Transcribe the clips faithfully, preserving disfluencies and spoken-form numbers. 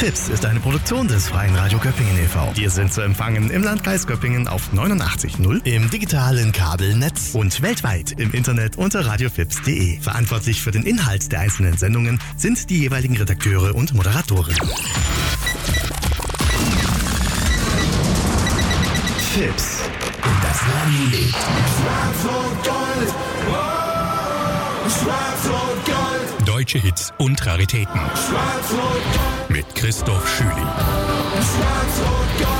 Fips ist eine Produktion des Freien Radio Göppingen e V. Wir sind zu empfangen im Landkreis Göppingen auf neunundachtzig Komma null, im digitalen Kabelnetz und weltweit im Internet unter radiofips punkt de. Verantwortlich für den Inhalt der einzelnen Sendungen sind die jeweiligen Redakteure und Moderatoren. Fips. Das Rampenlicht. Schwarz-Rot-Gold. Schwarz-Rot-Gold. Deutsche Hits und Raritäten. Schwarz-Rot-Gold. Mit Christoph Schüli. Schwarz-Rot-Gold.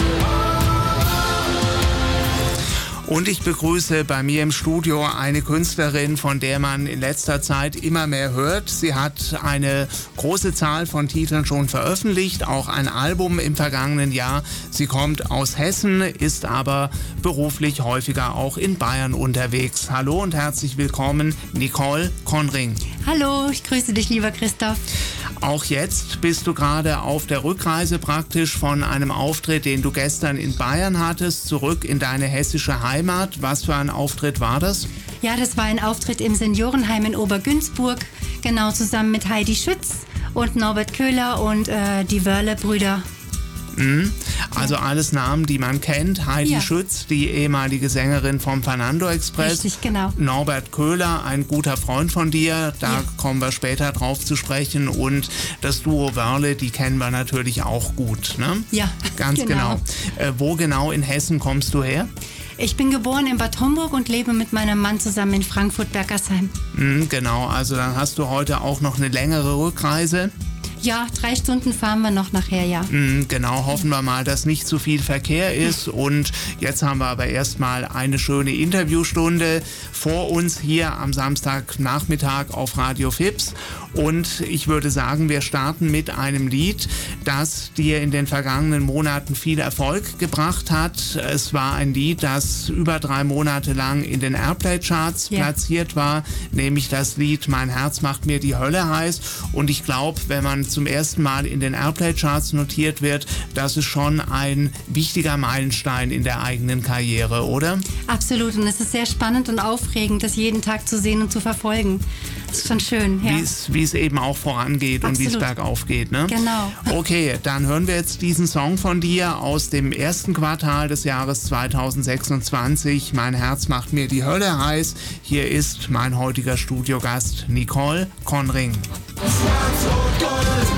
Und ich begrüße bei mir im Studio eine Künstlerin, von der man in letzter Zeit immer mehr hört. Sie hat eine große Zahl von Titeln schon veröffentlicht, auch ein Album im vergangenen Jahr. Sie kommt aus Hessen, ist aber beruflich häufiger auch in Bayern unterwegs. Hallo und herzlich willkommen, Nicole Conring. Hallo, ich grüße dich, lieber Christoph. Auch jetzt bist du gerade auf der Rückreise praktisch von einem Auftritt, den du gestern in Bayern hattest, zurück in deine hessische Heimat. Was für ein Auftritt war das? Ja, das war ein Auftritt im Seniorenheim in Obergünzburg, genau zusammen mit Heidi Schütz und Norbert Köhler und äh, die Wörle-Brüder. Mhm. Also ja. Alles Namen, die man kennt. Heidi ja. Schütz, die ehemalige Sängerin vom Fernando Express. Richtig, genau. Norbert Köhler, ein guter Freund von dir. Da ja. kommen wir später drauf zu sprechen. Und das Duo Wörle, die kennen wir natürlich auch gut. Ne? Ja, ganz genau. genau. Äh, wo genau in Hessen kommst du her? Ich bin geboren in Bad Homburg und lebe mit meinem Mann zusammen in Frankfurt-Bergersheim. Mhm, genau, also dann hast du heute auch noch eine längere Rückreise. Ja, drei Stunden fahren wir noch nachher, ja. Mm, genau, hoffen wir mal, dass nicht zu viel Verkehr ist. Und jetzt haben wir aber erstmal eine schöne Interviewstunde vor uns hier am Samstagnachmittag auf Radio Fips. Und ich würde sagen, wir starten mit einem Lied, das dir in den vergangenen Monaten viel Erfolg gebracht hat. Es war ein Lied, das über drei Monate lang in den Airplay-Charts ja. platziert war, nämlich das Lied Mein Herz macht mir die Hölle heiß. Und ich glaube, wenn man zum ersten Mal in den Airplay-Charts notiert wird, das ist schon ein wichtiger Meilenstein in der eigenen Karriere, oder? Absolut, und es ist sehr spannend und aufregend, das jeden Tag zu sehen und zu verfolgen. Das ist schon schön, ja. Wie es eben auch vorangeht Absolut. Und wie es bergauf geht, ne? Genau. Okay, dann hören wir jetzt diesen Song von dir aus dem ersten Quartal des Jahres zweitausendsechsundzwanzig. Mein Herz macht mir die Hölle heiß. Hier ist mein heutiger Studiogast Nicole Conring. Schwarz-Rot-Gold.